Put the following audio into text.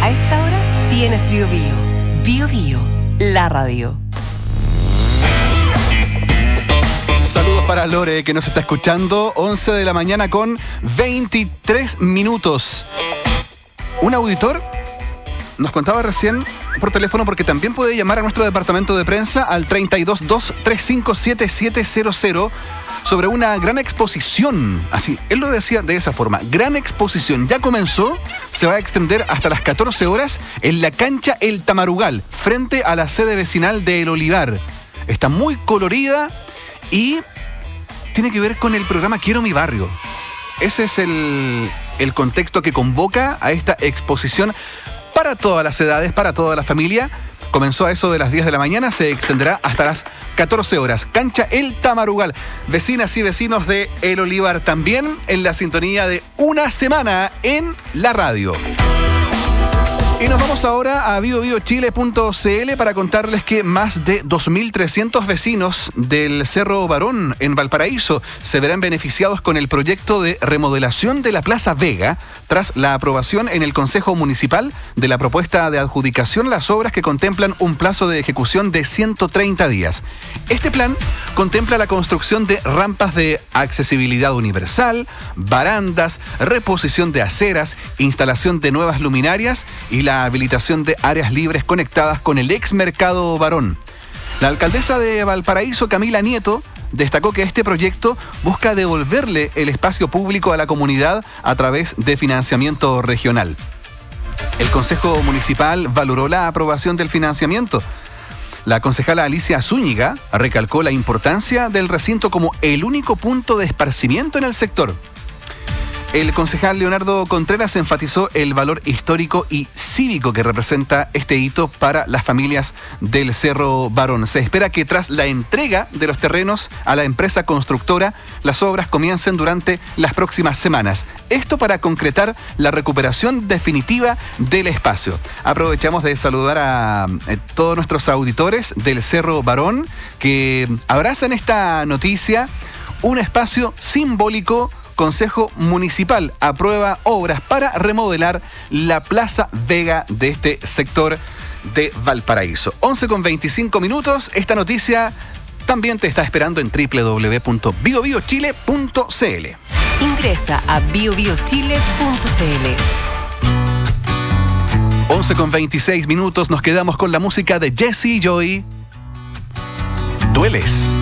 A esta hora tienes Bio Bio. Bio Bio, la radio. Saludos para Lore, que nos está escuchando. 11 de la mañana con 23 minutos. Un auditor nos contaba recién por teléfono, porque también puede llamar a nuestro departamento de prensa al 322-235-7700 sobre una gran exposición. Así, él lo decía de esa forma. Gran exposición. Ya comenzó, se va a extender hasta las 14 horas en la cancha El Tamarugal, frente a la sede vecinal de El Olivar. Está muy colorida y tiene que ver con el programa Quiero mi barrio. Ese es el contexto que convoca a esta exposición para todas las edades, para toda la familia. Comenzó a eso de las 10 de la mañana, se extenderá hasta las 14 horas. Cancha El Tamarugal. Vecinas y vecinos de El Olivar también en la sintonía de Una Semana en la radio. Y nos vamos ahora a biobiochile.cl para contarles que más de 2.300 vecinos del Cerro Barón en Valparaíso se verán beneficiados con el proyecto de remodelación de la Plaza Vega tras la aprobación en el Consejo Municipal de la propuesta de adjudicación a las obras que contemplan un plazo de ejecución de 130 días. Este plan contempla la construcción de rampas de accesibilidad universal, barandas, reposición de aceras, instalación de nuevas luminarias y la habilitación de áreas libres conectadas con el ex Mercado Barón. La alcaldesa de Valparaíso, Camila Nieto, destacó que este proyecto busca devolverle el espacio público a la comunidad a través de financiamiento regional. El Consejo Municipal valoró la aprobación del financiamiento. La concejala Alicia Zúñiga recalcó la importancia del recinto como el único punto de esparcimiento en el sector. El concejal Leonardo Contreras enfatizó el valor histórico y cívico que representa este hito para las familias del Cerro Barón. Se espera que tras la entrega de los terrenos a la empresa constructora, las obras comiencen durante las próximas semanas. Esto para concretar la recuperación definitiva del espacio. Aprovechamos de saludar a todos nuestros auditores del Cerro Barón que abrazan esta noticia, un espacio simbólico. Consejo Municipal aprueba obras para remodelar la Plaza Vega de este sector de Valparaíso. 11:25. Esta noticia también te está esperando en www.biobiochile.cl. Ingresa a biobiochile.cl. 11:26. Nos quedamos con la música de Jesse Joy. Dueles.